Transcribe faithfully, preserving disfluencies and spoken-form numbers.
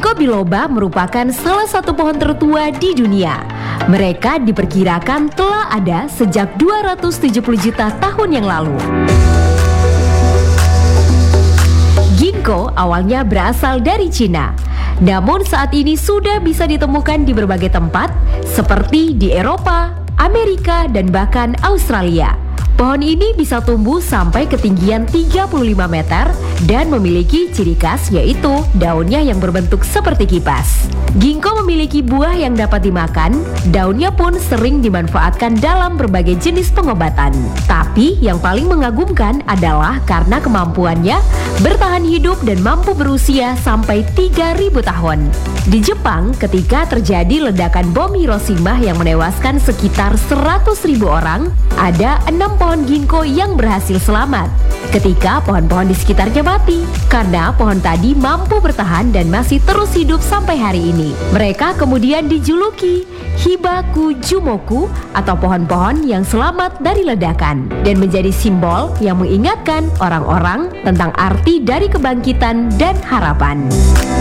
Ginkgo biloba merupakan salah satu pohon tertua di dunia. Mereka diperkirakan telah ada sejak dua ratus tujuh puluh juta tahun yang lalu. Ginkgo awalnya berasal dari Cina, namun saat ini sudah bisa ditemukan di berbagai tempat seperti di Eropa, Amerika, dan bahkan Australia. Pohon ini bisa tumbuh sampai ketinggian tiga puluh lima meter dan memiliki ciri khas yaitu daunnya yang berbentuk seperti kipas. Ginkgo memiliki buah yang dapat dimakan, daunnya pun sering dimanfaatkan dalam berbagai jenis pengobatan. Tapi yang paling mengagumkan adalah karena kemampuannya bertahan hidup dan mampu berusia sampai tiga ribu tahun. Di Jepang, ketika terjadi ledakan bom Hiroshima yang menewaskan sekitar seratus ribu orang, ada enam pohon ginkgo yang berhasil selamat ketika pohon-pohon di sekitarnya mati, karena pohon tadi mampu bertahan dan masih terus hidup sampai hari ini. Mereka kemudian dijuluki Hibaku Jumoku atau pohon-pohon yang selamat dari ledakan, dan menjadi simbol yang mengingatkan orang-orang tentang arti dari kebangkitan dan harapan.